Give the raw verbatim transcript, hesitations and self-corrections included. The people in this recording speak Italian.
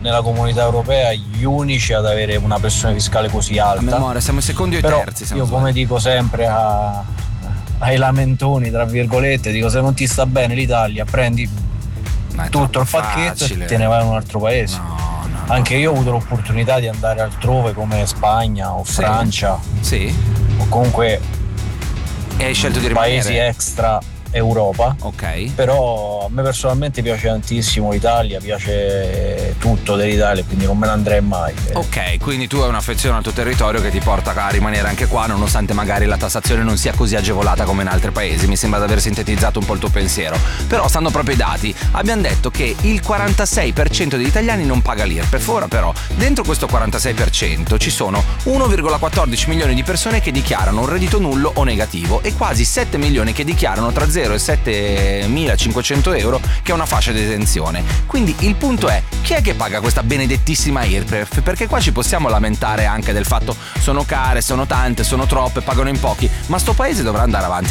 nella comunità europea gli unici ad avere una pressione fiscale così alta. A memoria, siamo i secondi o i Però terzi. io, come dico sempre a, ai lamentoni, tra virgolette, dico: se non ti sta bene l'Italia, prendi tutto il pacchetto facile. e te ne vai in un altro paese. No, no, Anche io ho avuto l'opportunità di andare altrove come Spagna o Sì. Francia Sì. o comunque E hai scelto di rimanere? paesi extra Europa. Ok. Però a me personalmente piace tantissimo l'Italia, piace tutto dell'Italia, quindi non me ne andrei mai. Ok, quindi tu hai un'affezione al tuo territorio che ti porta a rimanere anche qua, nonostante magari la tassazione non sia così agevolata come in altri paesi. Mi sembra di aver sintetizzato un po' il tuo pensiero. Però, stando proprio ai dati, abbiamo detto che il quarantasei per cento degli italiani non paga l'I R P E F. Ora però, dentro questo quarantasei per cento ci sono uno virgola quattordici milioni di persone che dichiarano un reddito nullo o negativo e quasi sette milioni che dichiarano tra zero e settemilacinquecento euro, che è una fascia di esenzione. Quindi il punto è: chi è che paga questa benedettissima I R P E F? Perché qua ci possiamo lamentare anche del fatto sono care, sono tante, sono troppe, pagano in pochi, ma sto paese dovrà andare avanti